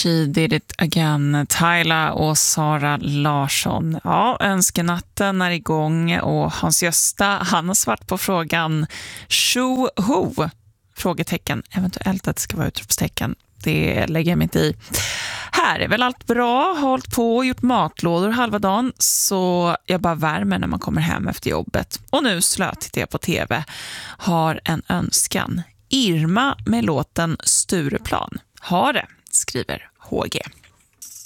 She did it again, Tyla och Sara Larsson. Ja, önskenatten är igång och Hans-Gösta, han har svart på frågan Tjoho? Frågetecken, eventuellt att det ska vara utropstecken. Det lägger jag mig inte i. Här är väl allt bra, hållit på och gjort matlådor halva dagen, så jag bara värmer när man kommer hem efter jobbet. Och nu tittar jag på tv. Har en önskan. Irma med låten Stureplan. Har det, skriver HG.